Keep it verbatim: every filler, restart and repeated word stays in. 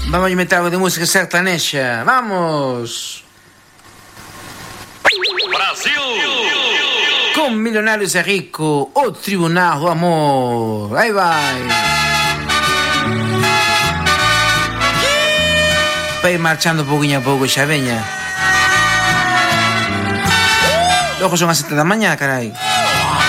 Vamos a meter algo de música sertaneja. ¡Vamos! Brasil! Com Milionários é Rico, o Tribunal do Amor. Aí vai. Para ir marchando pouquinho a pouco, xa veña. Logo son as sete da mañá, carai.